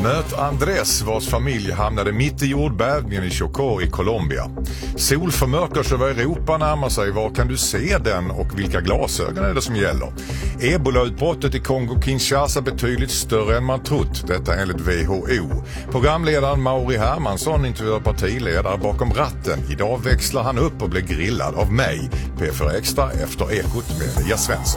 Möt Andrés, vars familj hamnade mitt i jordbävningen i Chocó i Colombia. Solförmörkelse över Europa närmar sig. Var kan du se den och vilka glasögon är det som gäller? Ebola-utbrottet i Kongo-Kinshasa betydligt större än man trott. Detta enligt WHO. Programledaren Mauri Hermansson intervjuar partiledare bakom ratten. Idag växlar han upp och blir grillad av mig. P4 Extra efter Ekot med Lia Svensson.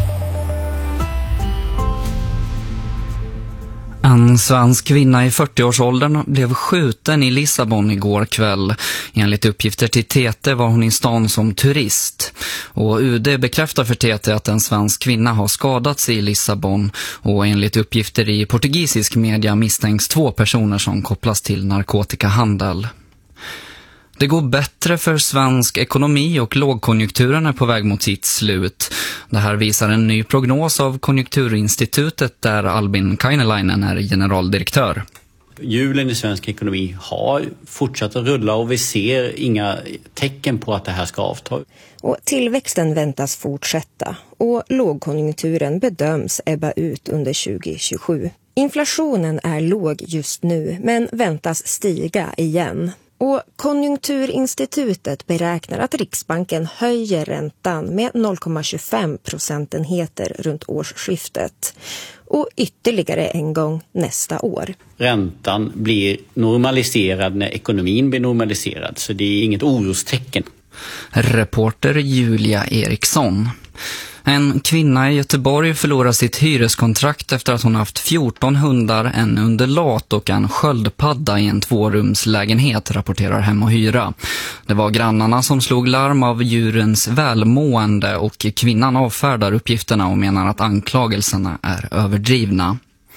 En svensk kvinna i 40-årsåldern blev skjuten i Lissabon igår kväll. Enligt uppgifter till TT var hon i stan som turist. Och UD bekräftar för TT att en svensk kvinna har skadats i Lissabon. Och enligt uppgifter i portugisisk media misstänks 2 personer som kopplas till narkotikahandel. Det går bättre för svensk ekonomi och lågkonjunkturen är på väg mot sitt slut. Det här visar en ny prognos av Konjunkturinstitutet där Albin Kainelainen är generaldirektör. Hjulen i svensk ekonomi har fortsatt att rulla och vi ser inga tecken på att det här ska avta. Och tillväxten väntas fortsätta och lågkonjunkturen bedöms ebba ut under 2027. Inflationen är låg just nu men väntas stiga igen. Och Konjunkturinstitutet beräknar att Riksbanken höjer räntan med 0,25 procentenheter runt årsskiftet och ytterligare en gång nästa år. Räntan blir normaliserad när ekonomin blir normaliserad, så det är inget orostecken. Reporter Julia Eriksson. En kvinna i Göteborg förlorar sitt hyreskontrakt efter att hon haft 14 hundar, en undulat och en sköldpadda i en 2-rumslägenhet, rapporterar Hem och Hyra. Det var grannarna som slog larm av djurens välmående och kvinnan avfärdar uppgifterna och menar att anklagelserna är överdrivna.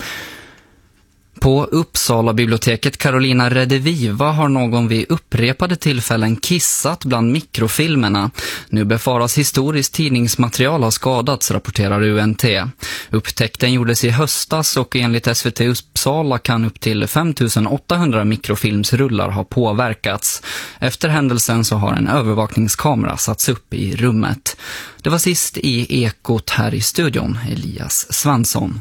På Uppsala biblioteket Carolina Rediviva har någon vid upprepade tillfällen kissat bland mikrofilmerna. Nu befaras historiskt tidningsmaterial ha skadats, rapporterar UNT. Upptäckten gjordes i höstas och enligt SVT Uppsala kan upp till 5800 mikrofilmsrullar ha påverkats. Efter händelsen så har en övervakningskamera satts upp i rummet. Det var sist i Ekot här i studion, Elias Svensson.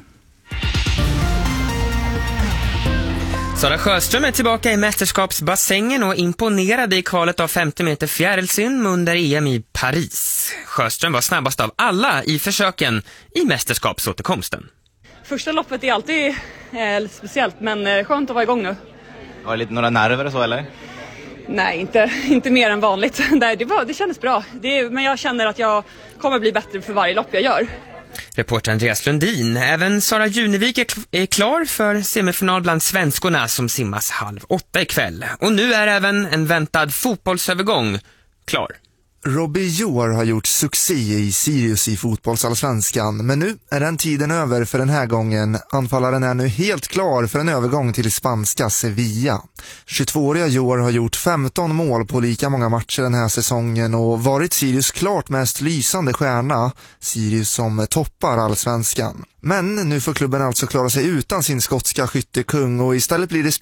Sara Sjöström är tillbaka i mästerskapsbassängen och imponerade i kvalet av 50 meter fjärilsym under EM i Paris. Sjöström var snabbast av alla i försöken i mästerskapsåterkomsten. Första loppet är alltid speciellt, men skönt att vara igång nu. Var det lite några nerver och så, eller? Nej, inte mer än vanligt. Det kändes bra. Men jag känner att jag kommer bli bättre för varje lopp jag gör. Reporter Andreas Lundin. Även Sara Junevik är klar för semifinal bland svenskorna som simmas 7:30 ikväll. Och nu är även en väntad fotbollsövergång klar. Robbie Joar har gjort succé i Sirius i fotbollsallsvenskan, men nu är den tiden över för den här gången. Anfallaren är nu helt klar för en övergång till spanska Sevilla. 22-åriga Joar har gjort 15 mål på lika många matcher den här säsongen och varit Sirius klart mest lysande stjärna. Sirius som toppar allsvenskan. Men nu får klubben alltså klara sig utan sin skotska skyttekung och istället blir det